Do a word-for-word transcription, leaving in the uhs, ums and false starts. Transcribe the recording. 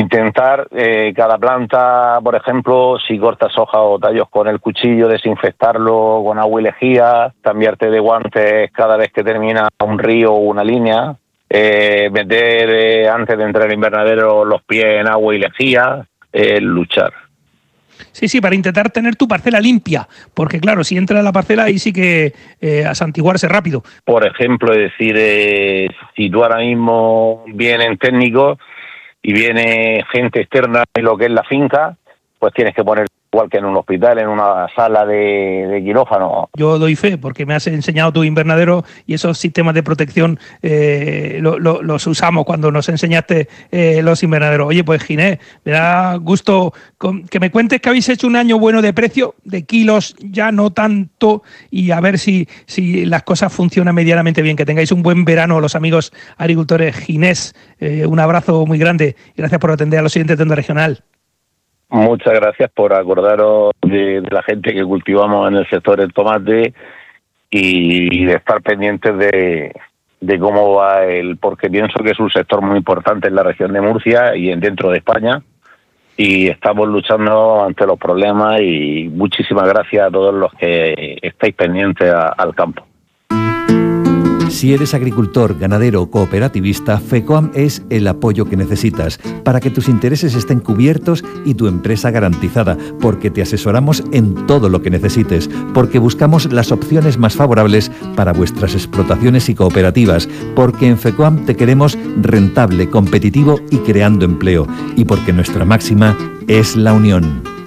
intentar eh, cada planta, por ejemplo, si cortas hojas o tallos con el cuchillo, desinfectarlo con agua y lejía, cambiarte de guantes cada vez que termina un río o una línea, eh, meter eh, antes de entrar al invernadero los pies en agua y lejía, eh, luchar. Sí, sí, para intentar tener tu parcela limpia, porque claro, si entra a la parcela ahí sí que eh, a santiguarse rápido. Por ejemplo, es decir, eh, si tú ahora mismo vienen técnicos y viene gente externa en lo que es la finca, pues tienes que poner igual que en un hospital, en una sala de, de quirófano. Yo doy fe, porque me has enseñado tu invernadero y esos sistemas de protección eh, lo, lo, los usamos cuando nos enseñaste eh, los invernaderos. Oye, pues Ginés, me da gusto con, que me cuentes que habéis hecho un año bueno de precio, de kilos ya no tanto, y a ver si, si las cosas funcionan medianamente bien. Que tengáis un buen verano los amigos agricultores. Ginés, eh, un abrazo muy grande y gracias por atender a los oyentes de Onda Regional. Muchas gracias por acordaros de, de la gente que cultivamos en el sector del tomate y, y de estar pendientes de, de cómo va el, porque pienso que es un sector muy importante en la región de Murcia y en, dentro de España, y estamos luchando ante los problemas, y muchísimas gracias a todos los que estáis pendientes a, al campo. Si eres agricultor, ganadero o cooperativista, FECOAM es el apoyo que necesitas para que tus intereses estén cubiertos y tu empresa garantizada, porque te asesoramos en todo lo que necesites, porque buscamos las opciones más favorables para vuestras explotaciones y cooperativas, porque en FECOAM te queremos rentable, competitivo y creando empleo, y porque nuestra máxima es la unión.